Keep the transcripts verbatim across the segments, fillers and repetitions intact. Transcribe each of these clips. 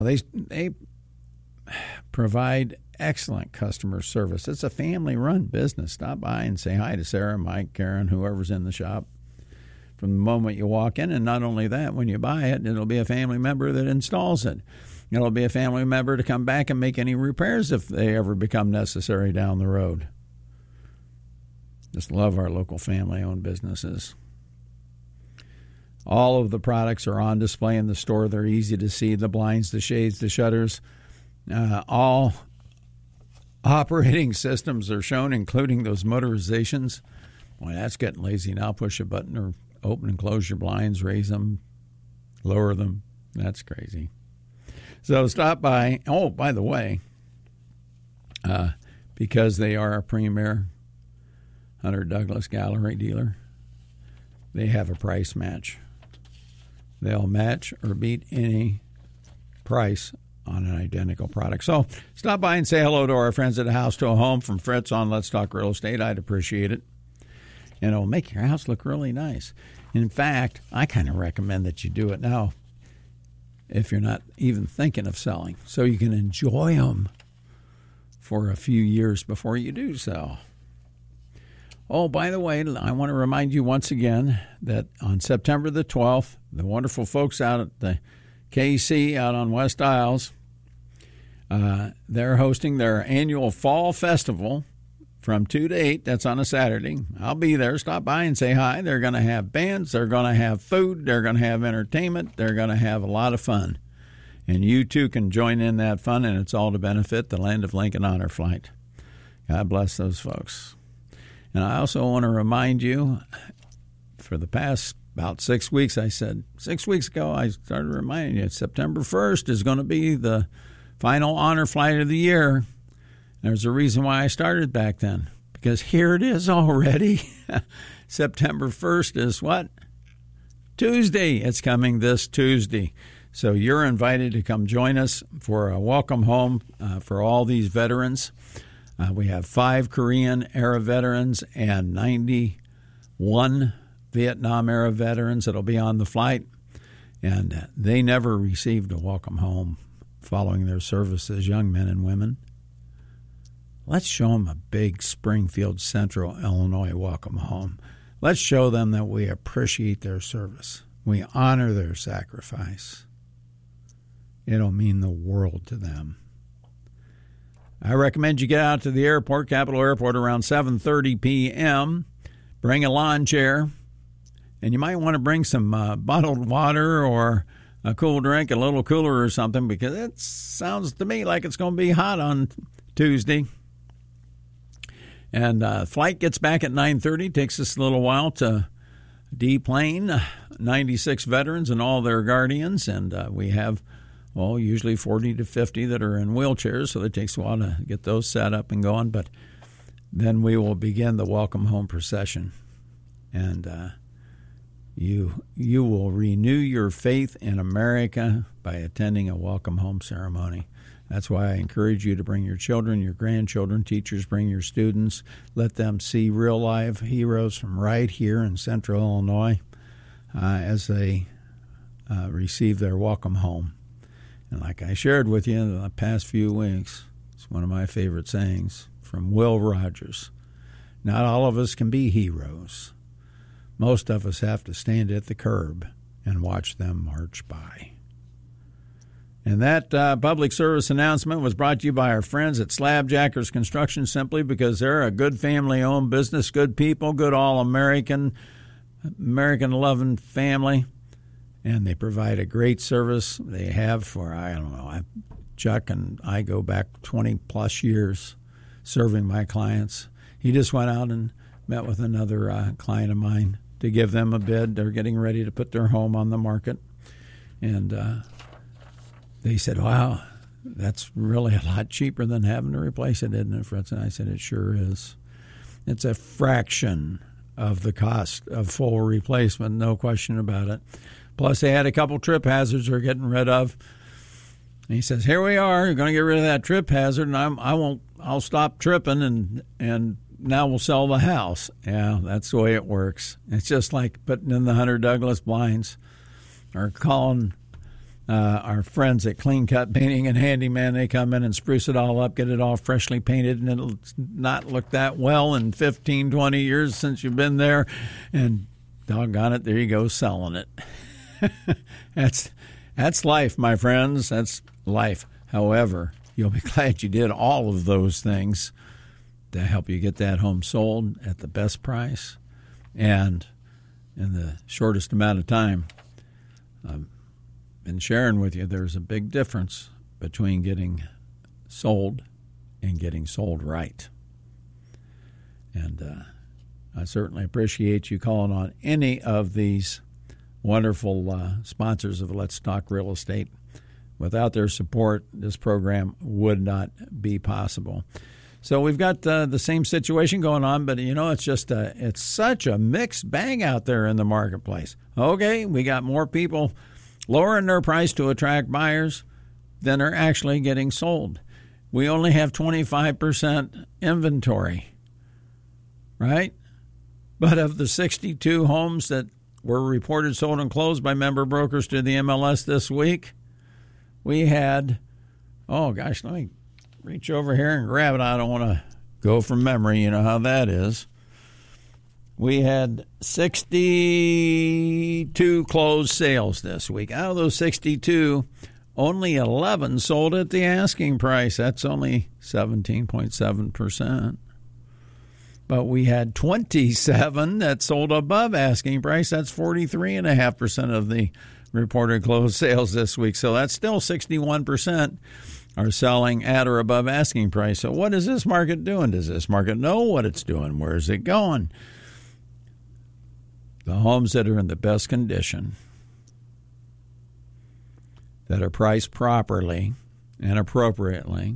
They they provide excellent customer service. It's a family-run business. Stop by and say hi to Sarah, Mike, Karen, whoever's in the shop from the moment you walk in. And not only that, when you buy it, it'll be a family member that installs it. It'll be a family member to come back and make any repairs if they ever become necessary down the road. Just love our local family-owned businesses. All of the products are on display in the store. They're easy to see. The blinds, the shades, the shutters, uh, all operating systems are shown, including those motorizations. Boy, that's getting lazy now. Push a button or open and close your blinds, raise them, lower them. That's crazy. So stop by. Oh, by the way, uh, because they are a premier Hunter Douglas Gallery dealer, they have a price match. They'll match or beat any price on an identical product. So stop by and say hello to our friends at House to a Home from Fritz on Let's Talk Real Estate. I'd appreciate it. And it'll make your house look really nice. In fact, I kind of recommend that you do it now if you're not even thinking of selling, so you can enjoy them for a few years before you do sell. Oh, by the way, I want to remind you once again that on September the twelfth, the wonderful folks out at the K C out on West Isles, uh, they're hosting their annual Fall Festival from two to eight. That's on a Saturday. I'll be there. Stop by and say hi. They're going to have bands. They're going to have food. They're going to have entertainment. They're going to have a lot of fun. And you, too, can join in that fun, and it's all to benefit the Land of Lincoln Honor Flight. God bless those folks. And I also want to remind you, for the past about six weeks, I said, six weeks ago, I started reminding you, September first is going to be the final honor flight of the year. There's a reason why I started back then, because here it is already. September first is what? Tuesday. It's coming this Tuesday. So you're invited to come join us for a welcome home uh, for all these veterans. Uh, we have five Korean-era veterans and ninety-one Vietnam-era veterans that'll be on the flight. And they never received a welcome home following their service as young men and women. Let's show them a big Springfield, Central Illinois welcome home. Let's show them that we appreciate their service. We honor their sacrifice. It'll mean the world to them. I recommend you get out to the airport, Capitol Airport, around seven thirty p.m. Bring a lawn chair, and you might want to bring some uh, bottled water or a cool drink, a little cooler or something, because it sounds to me like it's going to be hot on Tuesday. And uh, flight gets back at nine thirty. Takes us a little while to deplane ninety-six veterans and all their guardians, and uh, we have well, usually forty to fifty that are in wheelchairs, so it takes a while to get those set up and going. But then we will begin the welcome home procession, and uh, you you will renew your faith in America by attending a welcome home ceremony. That's why I encourage you to bring your children, your grandchildren, teachers, bring your students. Let them see real live heroes from right here in Central Illinois uh, as they uh, receive their welcome home. And like I shared with you in the past few weeks, it's one of my favorite sayings from Will Rogers. Not all of us can be heroes. Most of us have to stand at the curb and watch them march by. And that uh, public service announcement was brought to you by our friends at Slabjackers Construction, simply because they're a good family-owned business, good people, good all-American, American-loving family. And they provide a great service. They have for, I don't know, I, Chuck and I go back twenty-plus years serving my clients. He just went out and met with another uh, client of mine to give them a bid. They're getting ready to put their home on the market. And uh, they said, wow, that's really a lot cheaper than having to replace it, isn't it, Fritz? And I said, it sure is. It's a fraction of the cost of full replacement, no question about it. Plus, they had a couple trip hazards they're getting rid of. And he says, here we are, you're going to get rid of that trip hazard, and I'm, I won't, I'll stop tripping, and and now we'll sell the house. Yeah, that's the way it works. It's just like putting in the Hunter Douglas blinds or calling Uh, our friends at Clean Cut Painting and Handyman, they come in and spruce it all up, get it all freshly painted, and it'll not look that well in fifteen, twenty years since you've been there. And doggone it, there you go, selling it. that's that's life, my friends. That's life. However, you'll be glad you did all of those things to help you get that home sold at the best price and in the shortest amount of time. Um, been sharing with you there's a big difference between getting sold and getting sold right. And uh, I certainly appreciate you calling on any of these wonderful uh, sponsors of Let's Talk Real Estate. Without their support, this program would not be possible. So we've got uh, the same situation going on, but, you know, it's just a, it's such a mixed bag out there in the marketplace. Okay, we got more people lowering their price to attract buyers than are actually getting sold. We only have twenty-five percent inventory, right? But of the sixty-two homes that were reported sold and closed by member brokers to the M L S this week, we had, oh gosh, let me reach over here and grab it. I don't want to go from memory. You know how that is. We had sixty-two closed sales this week. Out of those sixty-two, only eleven sold at the asking price. That's only seventeen point seven percent. But we had twenty-seven that sold above asking price. That's forty-three point five percent of the reported closed sales this week. So that's still sixty-one percent are selling at or above asking price. So what is this market doing? Does this market know what it's doing? Where is it going? The homes that are in the best condition, that are priced properly and appropriately,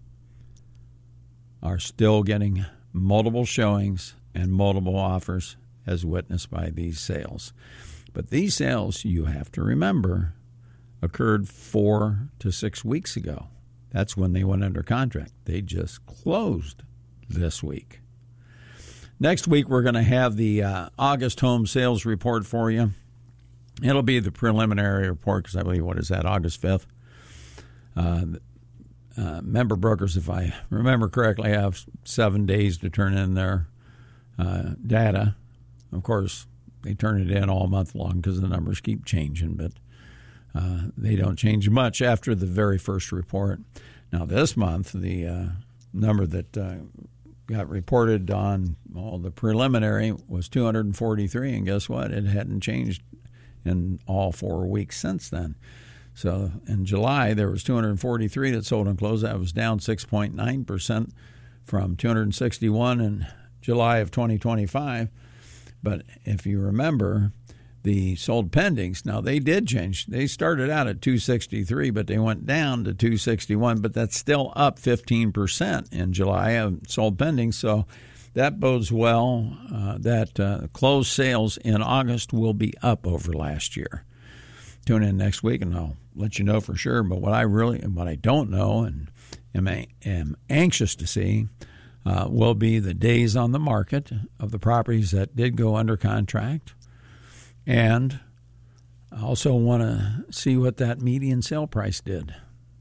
are still getting multiple showings and multiple offers as witnessed by these sales. But these sales, you have to remember, occurred four to six weeks ago. That's when they went under contract. They just closed this week. Next week, we're going to have the uh, August home sales report for you. It'll be the preliminary report because I believe, what is that, August fifth? Uh, uh, member brokers, if I remember correctly, have seven days to turn in their uh, data. Of course, they turn it in all month long because the numbers keep changing, but uh, they don't change much after the very first report. Now, this month, the uh, number that uh, got reported on well, the preliminary was two hundred forty-three, and guess what? It hadn't changed in all four weeks since then. So in July, there was two hundred forty-three that sold and closed. That was down six point nine percent from two hundred sixty-one in July of twenty twenty-five. But if you remember, the sold pendings, now they did change. They started out at two sixty-three, but they went down to two sixty-one, but that's still up fifteen percent in July of sold pendings. So that bodes well uh, that uh, closed sales in August will be up over last year. Tune in next week and I'll let you know for sure. But what I really, what I don't know and am, am anxious to see uh, will be the days on the market of the properties that did go under contract. And I also want to see what that median sale price did.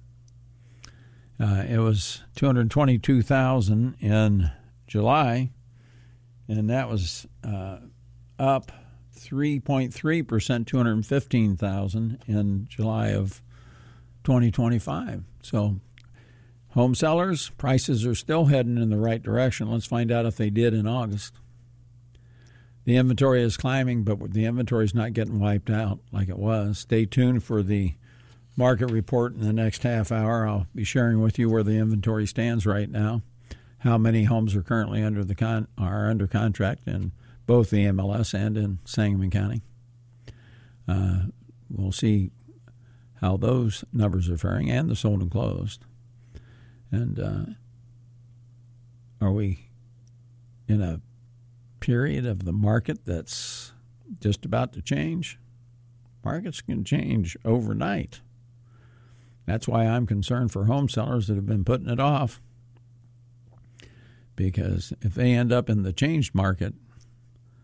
Uh, it was two hundred twenty-two thousand dollars in July, and that was uh, up three point three percent, two hundred fifteen thousand dollars in July of twenty twenty-five. So home sellers, prices are still heading in the right direction. Let's find out if they did in August. The inventory is climbing, but the inventory is not getting wiped out like it was. Stay tuned for the market report in the next half hour. I'll be sharing with you where the inventory stands right now, how many homes are currently under the con- are under contract in both the M L S and in Sangamon County. Uh, we'll see how those numbers are faring and the sold and closed. And uh, are we in a period of the market that's just about to change? Markets can change overnight. That's why I'm concerned for home sellers that have been putting it off. Because if they end up in the changed market,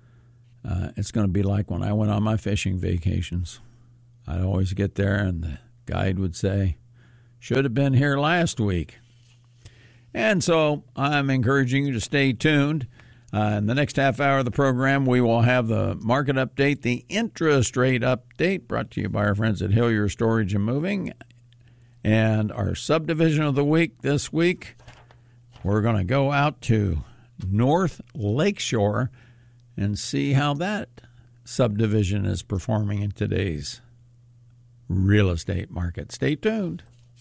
uh, it's going to be like when I went on my fishing vacations. I'd always get there and the guide would say, should have been here last week. And so I'm encouraging you to stay tuned. Uh, in the next half hour of the program, we will have the market update, the interest rate update, brought to you by our friends at Hillier Storage and Moving. And our subdivision of the week this week, we're going to go out to North Lakeshore and see how that subdivision is performing in today's real estate market. Stay tuned.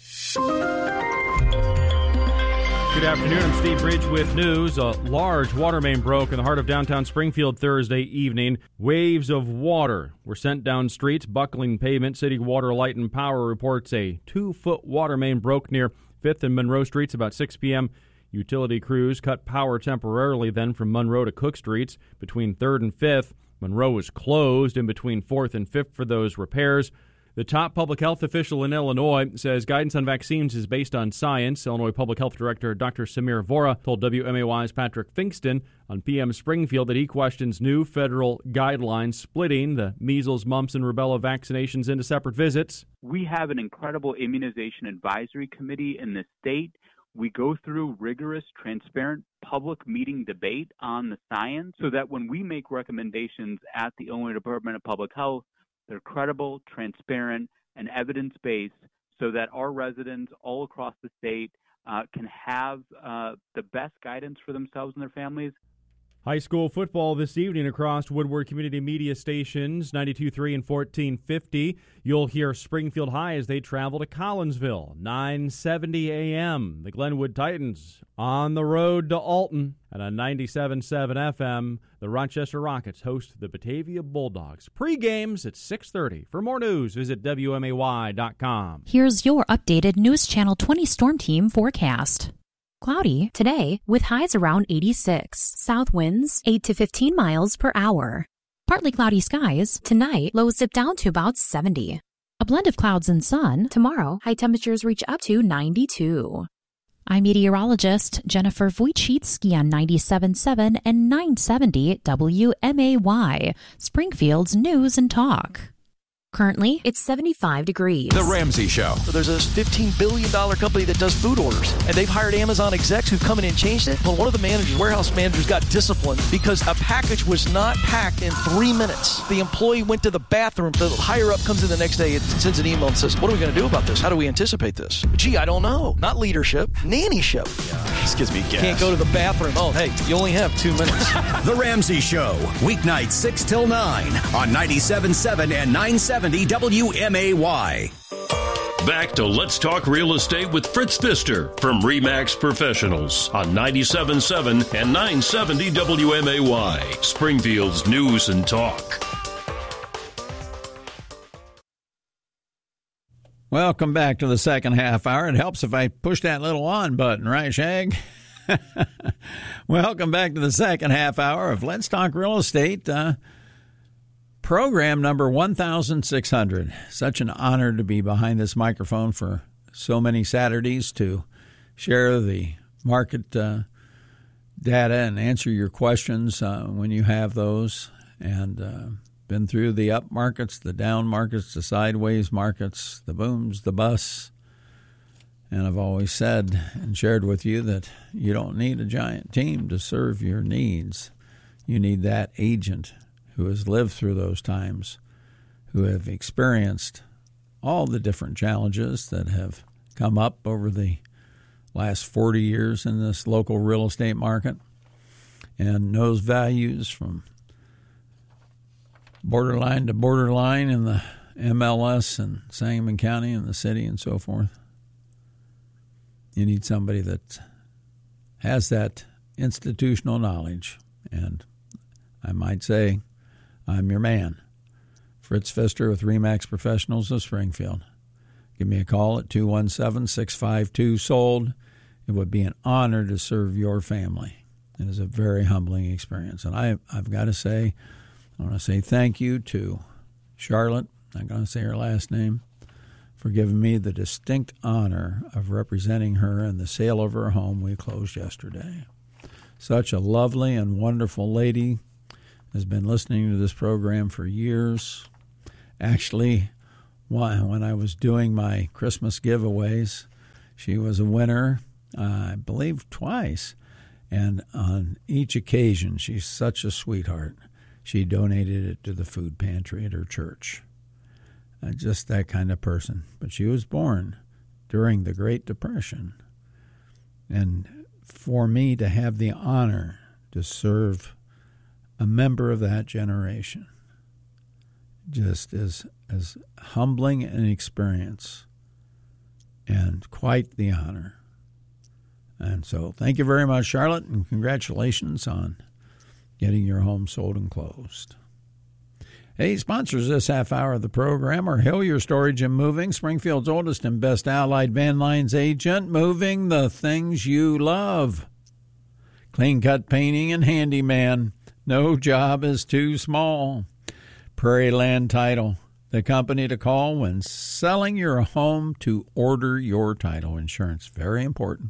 Good afternoon. I'm Steve Bridge with news. A large water main broke in the heart of downtown Springfield Thursday evening. Waves of water were sent down streets, buckling pavement. City Water, Light, and Power reports a two-foot water main broke near fifth and Monroe Streets about six p.m. Utility crews cut power temporarily then from Monroe to Cook Streets. Between third and fifth, Monroe was closed in between fourth and fifth for those repairs. The top public health official in Illinois says guidance on vaccines is based on science. Illinois Public Health Director Doctor Samir Vora told W M A Y's Patrick Finkston on P M Springfield that he questions new federal guidelines splitting the measles, mumps, and rubella vaccinations into separate visits. We have an incredible immunization advisory committee in the state. We go through rigorous, transparent public meeting debate on the science so that when we make recommendations at the Illinois Department of Public Health, they're credible, transparent, and evidence-based so that our residents all across the state uh, can have uh, the best guidance for themselves and their families. High school football this evening across Woodward Community Media stations, ninety-two point three and fourteen fifty. You'll hear Springfield High as they travel to Collinsville, nine seventy a.m. The Glenwood Titans on the road to Alton. And on ninety-seven point seven F M, the Rochester Rockets host the Batavia Bulldogs. Pre-games at six thirty. For more news, visit W M A Y dot com. Here's your updated News Channel twenty Storm Team forecast. Cloudy today with highs around eighty-six. South winds eight to fifteen miles per hour. Partly cloudy skies tonight, lows dip down to about seventy. A blend of clouds and sun tomorrow, high temperatures reach up to ninety-two. I'm meteorologist Jennifer Wojcicki on ninety-seven point seven and nine seventy W M A Y, Springfield's News and Talk. Currently, it's seventy-five degrees. The Ramsey Show. There's a fifteen billion dollars company that does food orders, and they've hired Amazon execs who come in and changed it. Well, one of the managers, warehouse managers, got disciplined because a package was not packed in three minutes. The employee went to the bathroom. The higher-up comes in the next day and sends an email and says, what are we going to do about this? How do we anticipate this? Gee, I don't know. Not leadership, nannyship. Yeah, this gives me gas. Can't go to the bathroom. Oh, hey, you only have two minutes. The Ramsey Show, weeknights six till nine on ninety-seven point seven and nine seventy W M A Y. Back to Let's Talk Real Estate with Fritz Pfister from RE/MAX Professionals on ninety-seven point seven and nine seventy W M A Y, Springfield's News and Talk. Welcome back to the second half hour. It helps if I push that little on button, right, Shag? Welcome back to the second half hour of Let's Talk Real Estate. Uh, Program number one thousand six hundred. Such an honor to be behind this microphone for so many Saturdays to share the market uh, data and answer your questions uh, when you have those. And uh, been through the up markets, the down markets, the sideways markets, the booms, the busts. And I've always said and shared with you that you don't need a giant team to serve your needs. You need that agent who has lived through those times, who have experienced all the different challenges that have come up over the last forty years in this local real estate market, and knows values from borderline to borderline in the M L S and Sangamon County and the city and so forth. You need somebody that has that institutional knowledge, and I might say, I'm your man, Fritz Pfister with RE/MAX Professionals of Springfield. Give me a call at two one seven, six five two, SOLD. It would be an honor to serve your family. It is a very humbling experience. And I, I've got to say, I want to say thank you to Charlotte, I'm going to say her last name, for giving me the distinct honor of representing her in the sale of her home we closed yesterday. Such a lovely and wonderful lady. Has been listening to this program for years. Actually, when I was doing my Christmas giveaways. She was a winner, uh, I believe, twice. And on each occasion, she's such a sweetheart. She donated it to the food pantry at her church. Uh, just that kind of person. But she was born during the Great Depression. And for me to have the honor to serve a member of that generation just as as humbling an experience and quite the honor. And so thank you very much, Charlotte, and congratulations on getting your home sold and closed. Hey, sponsors this half hour of the program are Hillier Storage and Moving, Springfield's oldest and best allied van lines agent, moving the things you love. Clean Cut Painting and Handyman, no job is too small. Prairie Land Title, the company to call when selling your home to order your title insurance. Very important.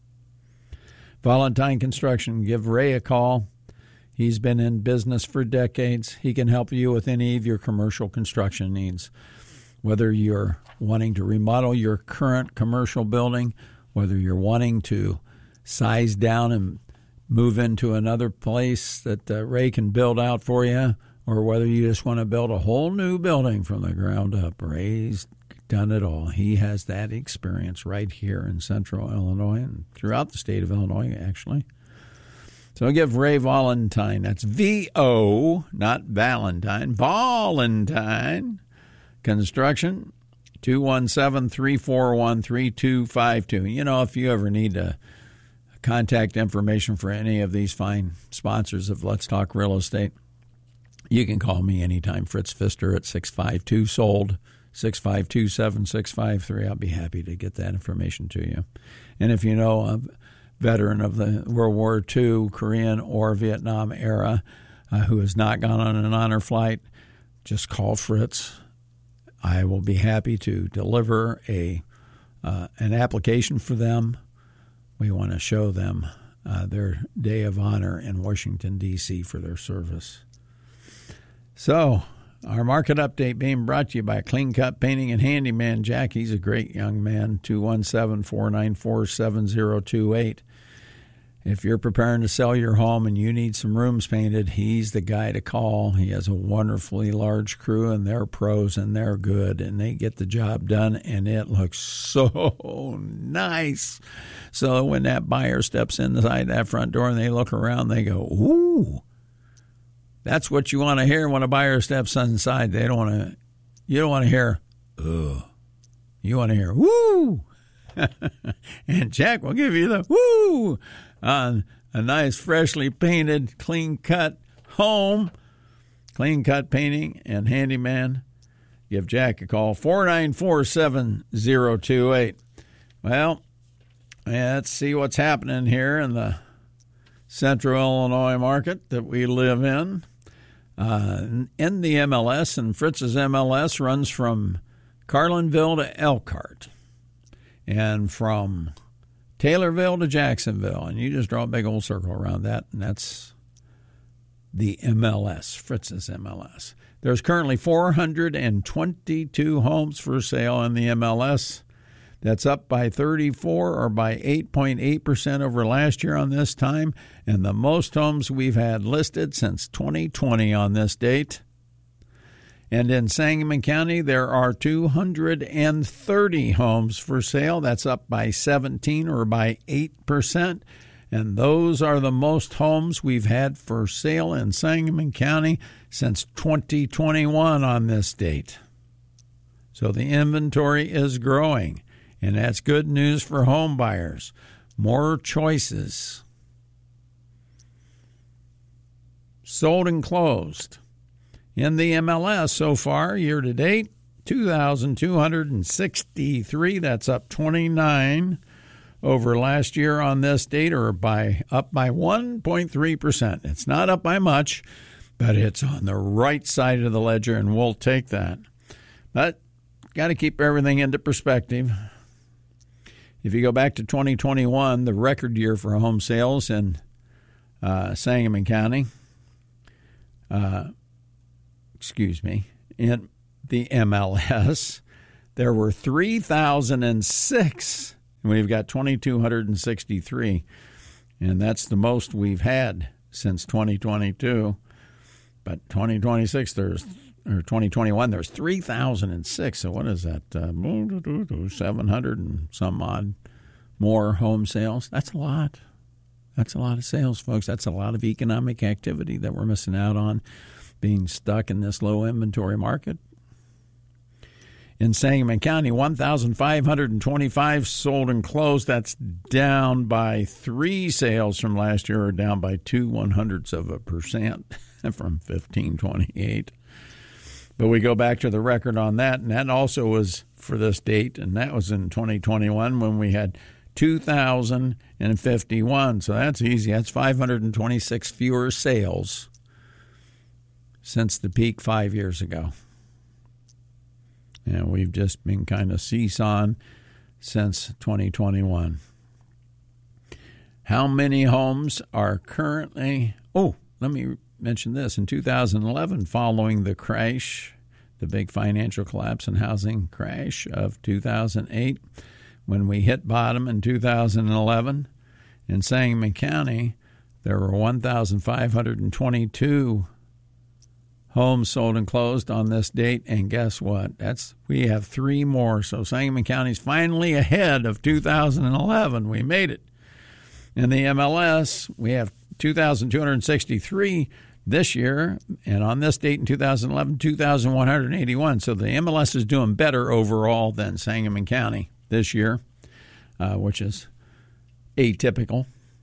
Valentine Construction, give Ray a call. He's been in business for decades. He can help you with any of your commercial construction needs, whether you're wanting to remodel your current commercial building, whether you're wanting to size down and move into another place that uh, Ray can build out for you, or whether you just want to build a whole new building from the ground up. Ray's done it all. He has that experience right here in central Illinois and throughout the state of Illinois, actually. So give Ray Valentine, that's V O, not Valentine, Valentine Construction, two one seven, three four one, three two five two. You know, if you ever need to contact information for any of these fine sponsors of Let's Talk Real Estate, you can call me anytime, Fritz Pfister at six five two, sold, six five two, seven six five three. I'll be happy to get that information to you. And if you know a veteran of the World War Two, Korean, or Vietnam era uh, who has not gone on an honor flight, just call Fritz. I will be happy to deliver a uh, an application for them. We want to show them uh, their day of honor in Washington, D C for their service. So, our market update being brought to you by Clean Cut Painting and Handyman. Jack, he's a great young man, two one seven, four nine four, seven zero two eight. If you're preparing to sell your home and you need some rooms painted, he's the guy to call. He has a wonderfully large crew, and they're pros, and they're good, and they get the job done, and it looks so nice. So when that buyer steps inside that front door and they look around, they go, ooh. That's what you want to hear when a buyer steps inside. They don't want to, you don't want to hear, ugh. You want to hear, woo. And Jack will give you the woo on a nice, freshly painted, clean-cut home. Clean Cut Painting and Handyman. Give Jack a call, four nine four, seven zero two eight. Well, let's see what's happening here in the central Illinois market that we live in. Uh, in the M L S, and Fritz's M L S runs from Carlinville to Elkhart and from Taylorville to Jacksonville. And you just draw a big old circle around that, and that's the M L S, Fritz's M L S. There's currently four hundred twenty-two homes for sale in the M L S. That's up by thirty-four or by eight point eight percent over last year on this time, and the most homes we've had listed since twenty twenty on this date. And in Sangamon County, there are two hundred thirty homes for sale. That's up by seventeen or by eight percent. And those are the most homes we've had for sale in Sangamon County since twenty twenty-one on this date. So the inventory is growing. And that's good news for home buyers. More choices. Sold and closed. In the M L S so far, year to date, two thousand two hundred sixty-three. That's up twenty-nine over last year on this date, or by up by one point three percent. It's not up by much, but it's on the right side of the ledger, and we'll take that. But got to keep everything into perspective. If you go back to twenty twenty-one, the record year for home sales in uh, Sangamon County, uh, excuse me, in the M L S, there were three thousand six, and we've got two thousand two hundred sixty-three, and that's the most we've had since twenty twenty-two. But twenty twenty-six, there's or twenty twenty-one, there's three thousand six. So what is that? Uh, seven hundred and some odd more home sales. That's a lot. That's a lot of sales, folks. That's a lot of economic activity that we're missing out on, being stuck in this low inventory market. In Sangamon County, one thousand five hundred twenty-five sold and closed. That's down by three sales from last year, or down by two one-hundredths of a percent from fifteen twenty-eight. But we go back to the record on that, and that also was for this date, and that was in twenty twenty-one when we had two thousand fifty-one. So that's easy. That's five hundred twenty-six fewer sales since the peak five years ago. And we've just been kind of seesawing since twenty twenty-one. How many homes are currently... Oh, let me mention this. In two thousand eleven, following the crash, the big financial collapse and housing crash of two thousand eight, when we hit bottom in two thousand eleven, in Sangamon County, there were one thousand five hundred twenty-two homes sold and closed on this date, and guess what? That's we have three more. So Sangamon County's finally ahead of two thousand eleven. We made it. In the M L S, we have two thousand two hundred sixty-three this year, and on this date in two thousand eleven, two thousand one hundred eighty-one. So the M L S is doing better overall than Sangamon County this year, uh, which is atypical.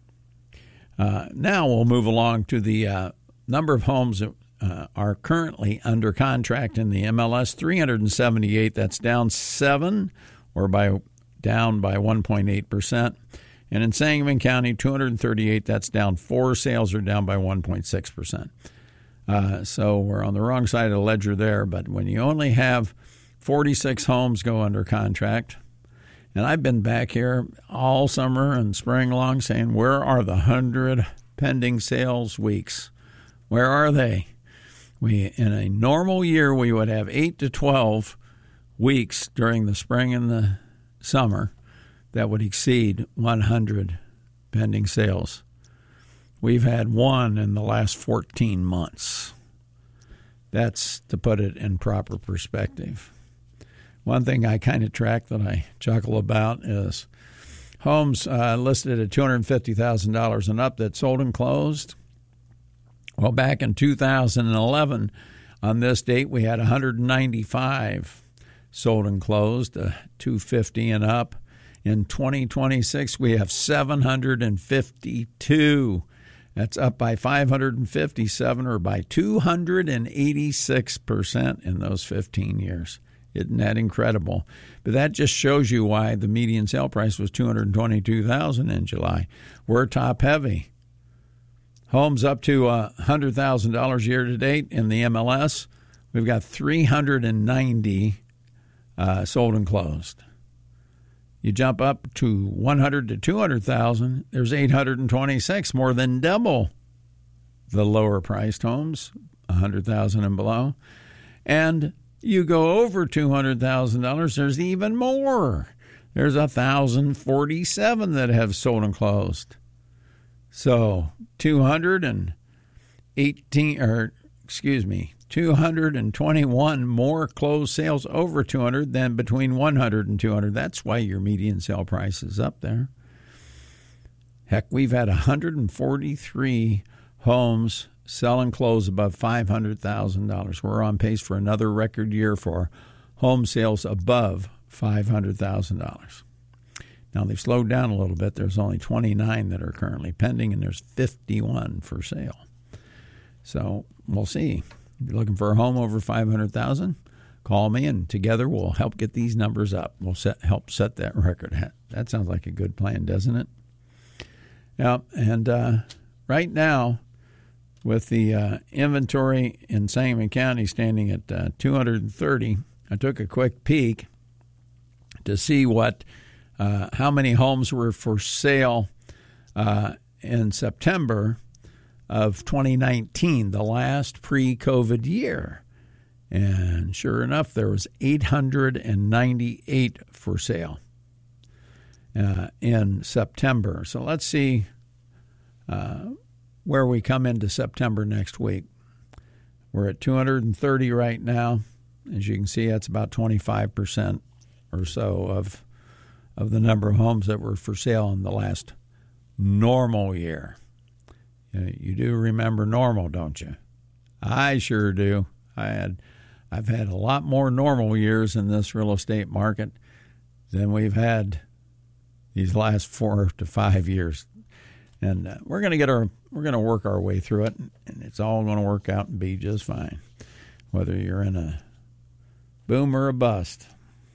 Uh, now we'll move along to the uh, number of homes that uh, are currently under contract in the M L S, three hundred seventy-eight. That's down seven, or by down by one point eight percent. And in Sangamon County, two hundred thirty-eight. That's down four. Sales are down by one point six percent. Uh, so we're on the wrong side of the ledger there. But when you only have forty-six homes go under contract, and I've been back here all summer and spring long saying, where are the one hundred pending sales weeks? Where are they? We in a normal year, we would have eight to twelve weeks during the spring and the summer that would exceed one hundred pending sales. We've had one in the last fourteen months. That's to put it in proper perspective. One thing I kind of track that I chuckle about is homes uh, listed at two hundred fifty thousand dollars and up that sold and closed. Well, back in two thousand eleven, on this date, we had one hundred ninety-five sold and closed, uh, two hundred fifty and up. In twenty twenty-six, we have seven hundred fifty-two. That's up by five hundred fifty-seven, or by two hundred eighty-six percent in those fifteen years. Isn't that incredible? But that just shows you why the median sale price was two hundred twenty-two thousand dollars in July. We're top heavy. Homes up to one hundred thousand dollars year to date in the M L S. We've got three hundred ninety uh, sold and closed. You jump up to one hundred to two hundred thousand, there's eight hundred twenty-six, more than double the lower priced homes, one hundred thousand and below. And you go over two hundred thousand dollars, there's even more. There's one thousand forty-seven that have sold and closed. So two hundred eighteen, or excuse me, two hundred twenty-one more closed sales over two hundred than between one hundred and two hundred. That's why your median sale price is up there. Heck, we've had one hundred forty-three homes sell and close above five hundred thousand dollars. We're on pace for another record year for home sales above five hundred thousand dollars. Now, they've slowed down a little bit. There's only twenty-nine that are currently pending, and there's fifty-one for sale. So we'll see. If you're looking for a home over five hundred thousand dollars, call me, and together we'll help get these numbers up. We'll set, help set that record. That sounds like a good plan, doesn't it? Yeah, and uh, right now, with the uh, inventory in Sangamon County standing at uh, two hundred thirty, I took a quick peek to see what uh, how many homes were for sale uh, in September of twenty nineteen, the last pre-COVID year. And sure enough, there was eight hundred ninety-eight for sale uh, in September. So let's see uh, where we come into September next week. We're at two hundred thirty right now. As you can see, that's about twenty-five percent or so of of the number of homes that were for sale in the last normal year. You know, you do remember normal, don't you? I sure do. I had, I've had a lot more normal years in this real estate market than we've had these last four to five years. And uh, we're going to get our, we're going to work our way through it, and it's all going to work out and be just fine. Whether you're in a boom or a bust,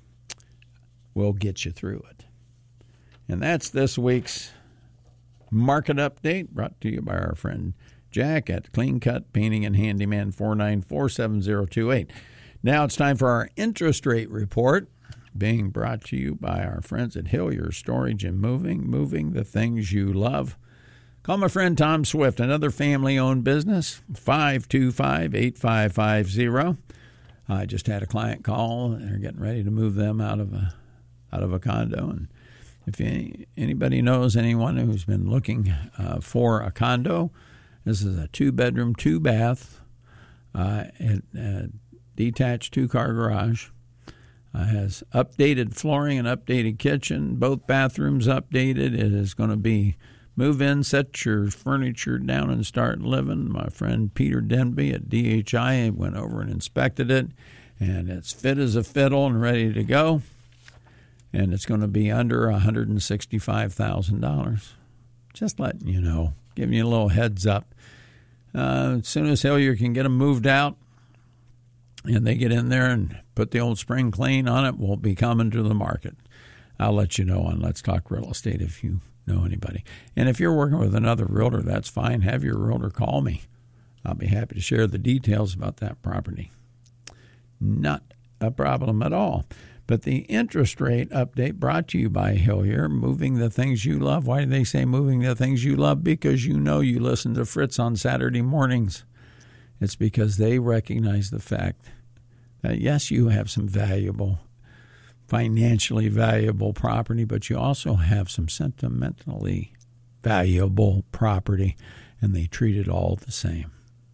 we'll get you through it. And that's this week's market update, brought to you by our friend Jack at Clean Cut Painting and Handyman, four nine four, seven zero two eight. Now it's time for our interest rate report, being brought to you by our friends at Hillier Storage and Moving, moving the things you love. Call my friend Tom Swift, another family-owned business, five two five, eight five five zero. I just had a client call. They're getting ready to move them out of a out of a condo. And if any, anybody knows anyone who's been looking uh, for a condo, this is a two-bedroom, two-bath, uh, and, uh, detached two-car garage. Uh, has updated flooring and updated kitchen, both bathrooms updated. It is going to be move in, set your furniture down, and start living. My friend Peter Denby at D H I went over and inspected it, and it's fit as a fiddle and ready to go. And it's going to be under one hundred sixty-five thousand dollars. Just letting you know, giving you a little heads up. Uh, as soon as Hillier can get them moved out, and they get in there and put the old spring clean on it, we'll be coming to the market. I'll let you know on Let's Talk Real Estate if you know anybody. And if you're working with another realtor, that's fine. Have your realtor call me. I'll be happy to share the details about that property. Not a problem at all. But the interest rate update brought to you by Hillier, moving the things you love. Why do they say moving the things you love? Because you know you listen to Fritz on Saturday mornings. It's because they recognize the fact that, yes, you have some valuable, financially valuable property, but you also have some sentimentally valuable property, and they treat it all the same.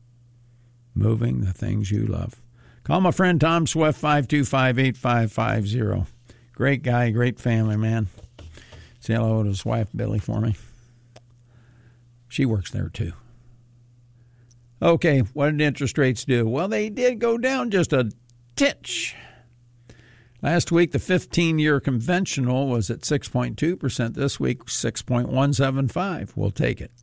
Moving the things you love. Call my friend Tom Swift, five two five, eight five five zero. Great guy, great family, man. Say hello to his wife, Billy, for me. She works there, too. Okay, what did interest rates do? Well, they did go down just a titch. Last week, the fifteen-year conventional was at six point two percent. This week, six point one seven five. We'll take it.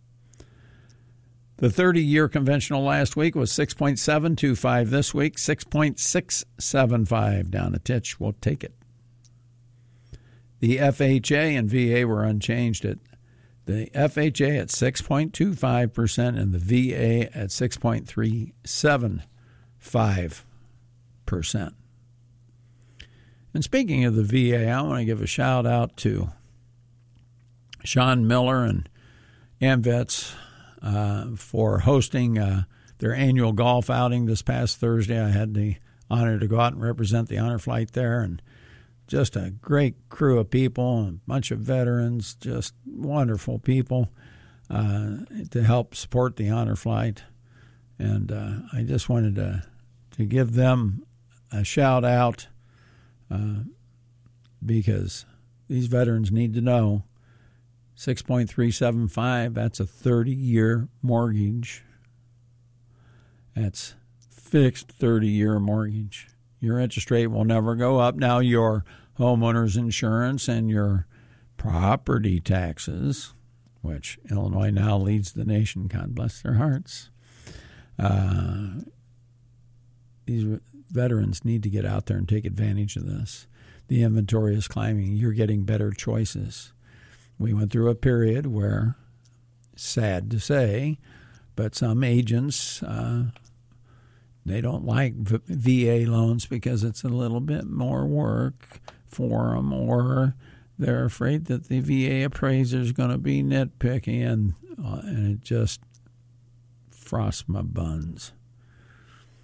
The thirty-year conventional last week was six point seven two five. This week, six point six seven five. Down a titch. We'll take it. The F H A and V A were unchanged at the F H A at six point two five percent and the V A at six point three seven five percent. And speaking of the V A, I want to give a shout out to Sean Miller and AmVets uh, for hosting uh, their annual golf outing this past Thursday. I had the honor to go out and represent the honor flight there, and just a great crew of people, a bunch of veterans, just wonderful people uh, to help support the honor flight. And uh, I just wanted to to give them a shout out uh, because these veterans need to know six point three seven five, that's a thirty-year mortgage. That's fixed thirty-year mortgage. Your interest rate will never go up. Now your homeowner's insurance and your property taxes, which Illinois now leads the nation, God bless their hearts. Uh, these veterans need to get out there and take advantage of this. The inventory is climbing. You're getting better choices. We went through a period where, sad to say, but some agents, uh, they don't like V A loans because it's a little bit more work for them, or they're afraid that the V A appraiser is going to be nitpicky, and, uh, and it just frosts my buns.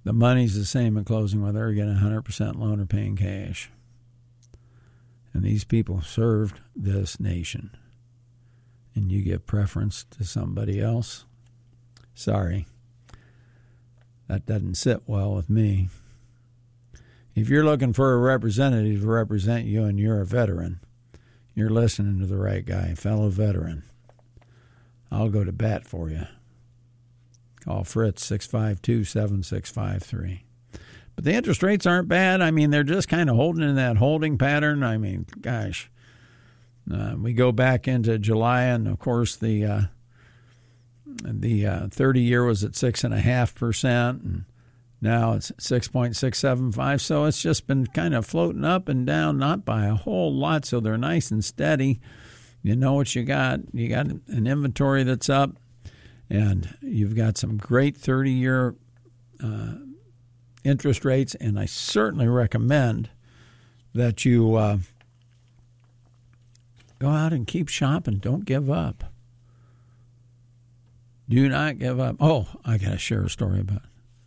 the money's the same at closing whether they're getting a one hundred percent loan or paying cash. And these people served this nation. And you give preference to somebody else? Sorry. That doesn't sit well with me. If you're looking for a representative to represent you and you're a veteran, you're listening to the right guy, fellow veteran. I'll go to bat for you. Call Fritz, six five two, seven six five three. But the interest rates aren't bad. I mean, they're just kind of holding in that holding pattern. I mean, gosh, uh, we go back into July, and of course the uh, the uh, thirty-year was at six point five percent, and now it's six point six seven five. So it's just been kind of floating up and down, not by a whole lot. So they're nice and steady. You know what you got. You got an inventory that's up, and you've got some great thirty-year uh interest rates, and I certainly recommend that you uh, go out and keep shopping. Don't give up. Do not give up. Oh, I got to share a story about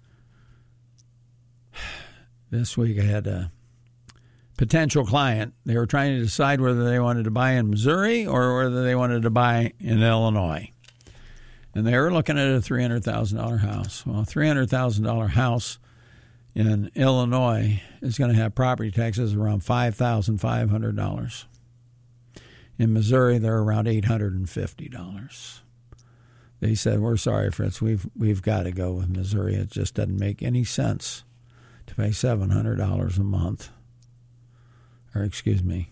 it. This week I had a potential client. They were trying to decide whether they wanted to buy in Missouri or whether they wanted to buy in Illinois. And they were looking at a three hundred thousand dollars house. Well, a three hundred thousand dollars house in Illinois is going to have property taxes around five thousand five hundred dollars. In Missouri, they're around eight hundred fifty dollars. They said, we're sorry, Fritz, we've we've got to go with Missouri. It just doesn't make any sense to pay seven hundred dollars a month. Or excuse me,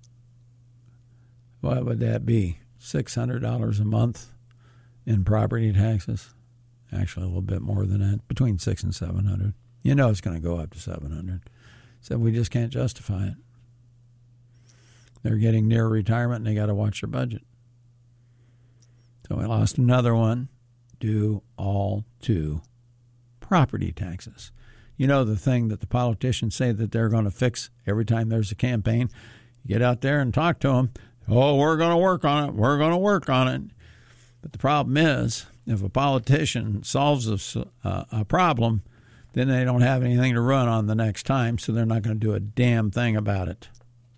what would that be? six hundred dollars a month in property taxes? Actually, a little bit more than that, between six and seven hundred. You know it's going to go up to seven hundred. So we just can't justify it. They're getting near retirement, and they got to watch their budget. So we lost another one due all to property taxes. You know, the thing that the politicians say that they're going to fix every time there's a campaign. You get out there and talk to them. Oh, we're going to work on it. We're going to work on it. But the problem is, if a politician solves a, uh, a problem, then they don't have anything to run on the next time, so they're not going to do a damn thing about it.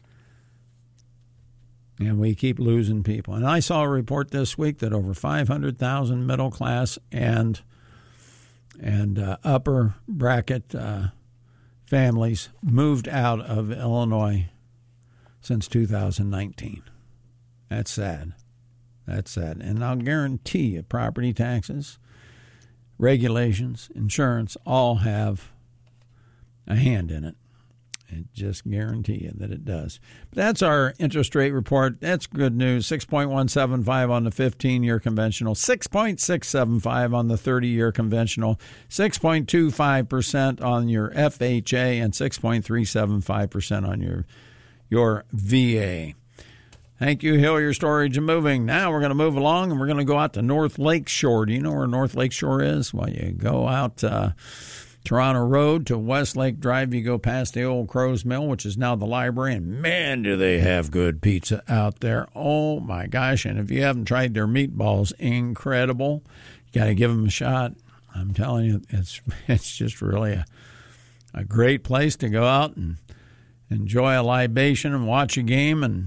And we keep losing people. And I saw a report this week that over five hundred thousand middle class and and uh, upper bracket uh, families moved out of Illinois since two thousand nineteen. That's sad. That's sad. And I'll guarantee you property taxes, regulations, insurance all have a hand in it. I just guarantee you that it does. But that's our interest rate report. That's good news. six point one seven five on the fifteen-year conventional, six point six seven five on the thirty-year conventional, six point two five percent on your F H A, and six point three seven five percent on your, your V A. Thank you, Hillier Storage and Moving. Now we're going to move along, and we're going to go out to North Lake Shore. Do you know where North Lake Shore is? Well, you go out uh, Toronto Road to Westlake Drive. You go past the old Crow's Mill, which is now the library, and man, do they have good pizza out there. Oh, my gosh, and if you haven't tried their meatballs, incredible. You got to give them a shot. I'm telling you, it's it's just really a, a great place to go out and enjoy a libation and watch a game and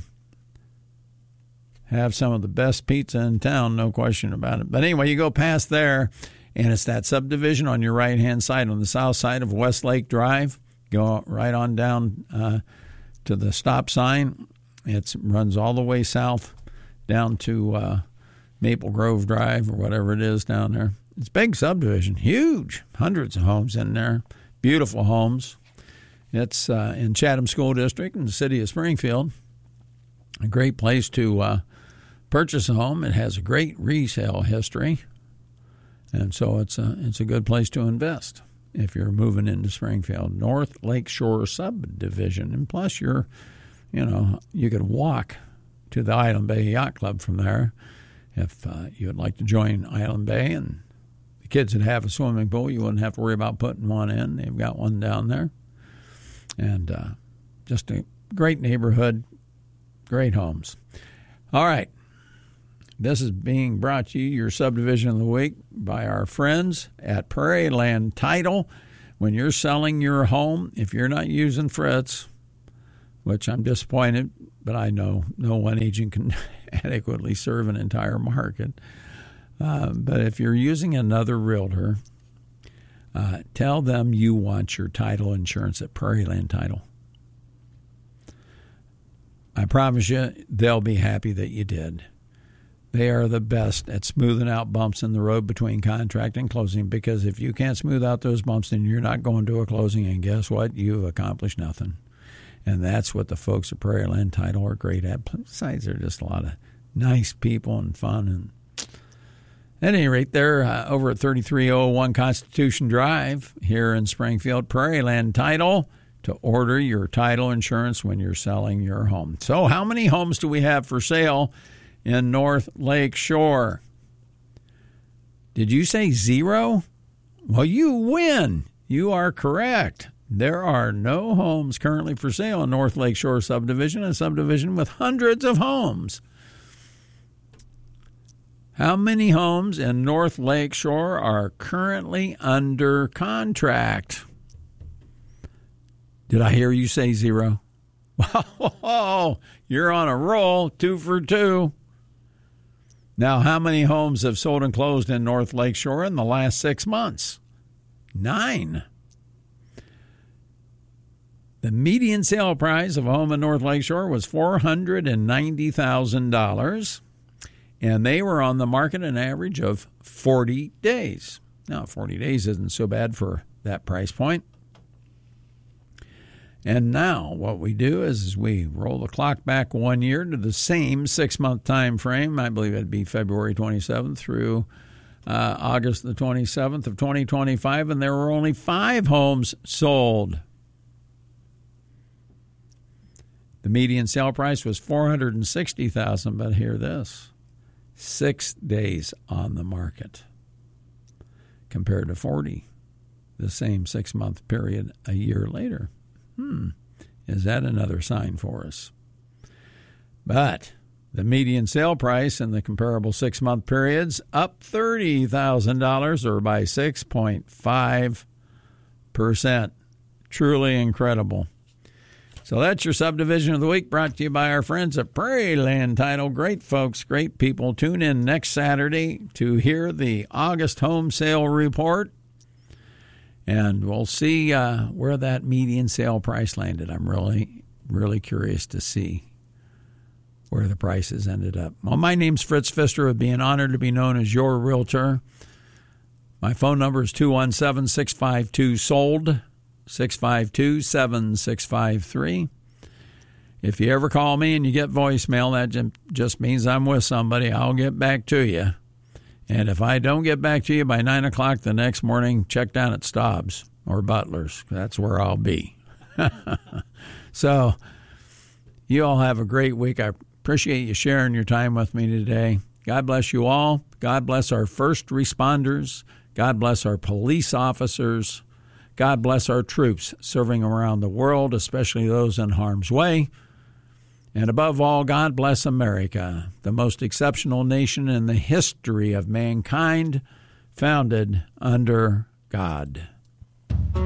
have some of the best pizza in town, no question about it. But anyway, you go past there, and it's that subdivision on your right-hand side, on the south side of Westlake Drive. Go right on down uh, to the stop sign. It runs all the way south down to uh, Maple Grove Drive or whatever it is down there. It's a big subdivision, huge, hundreds of homes in there, beautiful homes. It's uh, in Chatham School District in the city of Springfield. A great place to uh, purchase a home. It has a great resale history, and so it's a, it's a good place to invest if you're moving into Springfield. North Lake Shore subdivision, and plus you're, you know, you could walk to the Island Bay Yacht Club from there if uh, you would like to join Island Bay, and the kids that have a swimming pool, you wouldn't have to worry about putting one in. They've got one down there, and uh, just a great neighborhood, great homes. All right. This is being brought to you, your subdivision of the week, by our friends at Prairie Land Title. when you're selling your home, if you're not using Fritz, which I'm disappointed, but I know no one agent can adequately serve an entire market. Uh, but if you're using another realtor, uh, tell them you want your title insurance at Prairie Land Title. I promise you, they'll be happy that you did. They are the best at smoothing out bumps in the road between contract and closing, because if you can't smooth out those bumps, then you're not going to a closing, and guess what? You've accomplished nothing. And that's what the folks at Prairie Land Title are great at. Besides, they're just a lot of nice people and fun. And at any rate, they're uh, over at thirty-three oh one Constitution Drive here in Springfield. Prairie Land Title, to order your title insurance when you're selling your home. So how many homes do we have for sale in North Lake Shore? Did you say zero? Well, you win. You are correct. There are no homes currently for sale in North Lake Shore subdivision, a subdivision with hundreds of homes. How many homes in North Lake Shore are currently under contract? Did I hear you say zero? Wow, you're on a roll, two for two. Now, how many homes have sold and closed in North Lake Shore in the last six months? Nine. The median sale price of a home in North Lake Shore was four hundred ninety thousand dollars, and they were on the market an average of forty days. Now, forty days isn't so bad for that price point. And now what we do is, is we roll the clock back one year to the same six-month time frame. I believe it'd be February twenty-seventh through uh, August the twenty-seventh of twenty twenty-five, and there were only five homes sold. The median sale price was four hundred sixty thousand dollars, but hear this, six days on the market compared to forty the same six-month period a year later. Hmm, is that another sign for us? But the median sale price in the comparable six-month periods up thirty thousand dollars, or by six point five percent. Truly incredible. So that's your subdivision of the week, brought to you by our friends at Prairie Land Title. Great folks, great people. Tune in next Saturday to hear the August home sale report. And we'll see uh, where that median sale price landed. I'm really, really curious to see where the prices ended up. Well, my name's Fritz Pfister. It would be an honor to be known as your realtor. My phone number is two one seven, six five two, SOLD, six five two, seven six five three. If you ever call me and you get voicemail, that just means I'm with somebody. I'll get back to you. And if I don't get back to you by nine o'clock the next morning, check down at Staub's or Butler's. That's where I'll be. So you all have a great week. I appreciate you sharing your time with me today. God bless you all. God bless our first responders. God bless our police officers. God bless our troops serving around the world, especially those in harm's way. And above all, God bless America, the most exceptional nation in the history of mankind, founded under God.